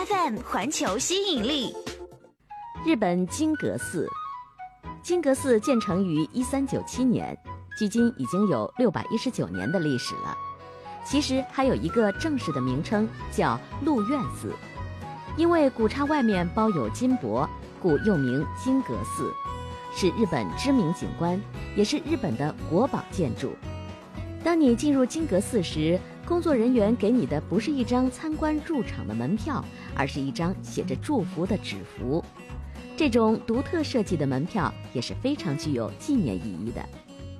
FM 环球吸引力。 日本金阁寺，金阁寺建成于1397年，距今已经有619年的历史了。其实还有一个正式的名称叫鹿苑寺，因为古刹外面包有金箔，故又名金阁寺，是日本知名景观，也是日本的国宝建筑。当你进入金阁寺时，工作人员给你的不是一张参观入场的门票，而是一张写着祝福的纸符。这种独特设计的门票也是非常具有纪念意义的。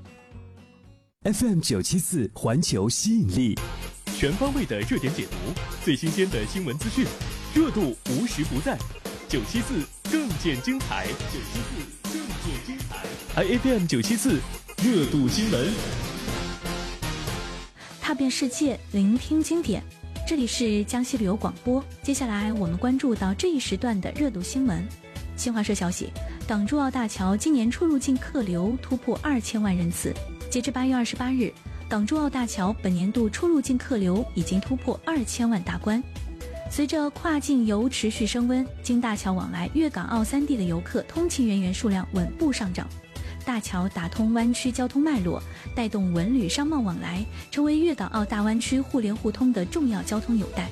FM 974环球吸引力， 全方位的热点解读，最新鲜的新闻资讯，热度无时不在。974更见精彩，974更见精彩。IFM 974热度新闻， 踏遍世界，聆听经典。这里是江西旅游广播。接下来我们关注到这一时段的热度新闻。新华社消息，港珠澳大桥今年出入境客流突破2000万人次。截至8月28日，港珠澳大桥本年度出入境客流已经突破2000万大关。随着跨境游持续升温，经大桥往来粤港澳3地的游客通勤人员数量稳步上涨。大桥打通湾区交通脉络，带动文旅商贸往来，成为粤港澳大湾区互联互通的重要交通纽带。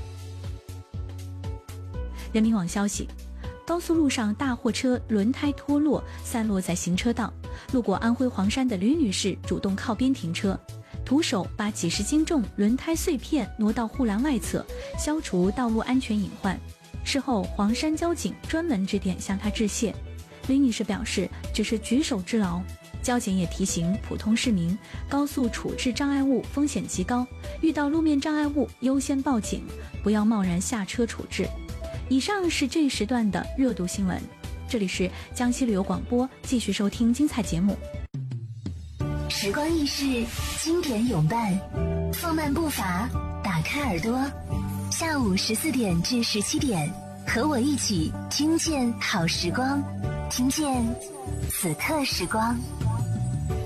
人民网消息，高速路上大货车轮胎脱落散落在行车道，路过安徽黄山的吕女士主动靠边停车，徒手把几十斤重轮胎碎片挪到护栏外侧，消除道路安全隐患。事后黄山交警专门致电向她致谢。吕女士表示只是举手之劳。交警也提醒普通市民，高速处置障碍物风险极高，遇到路面障碍物优先报警，不要贸然下车处置。以上是这一时段的热度新闻，这里是江西旅游广播，继续收听精彩节目。 时光易逝，经典永伴，放慢步伐，打开耳朵，下午14点至17点，和我一起听见好时光，听见此刻时光。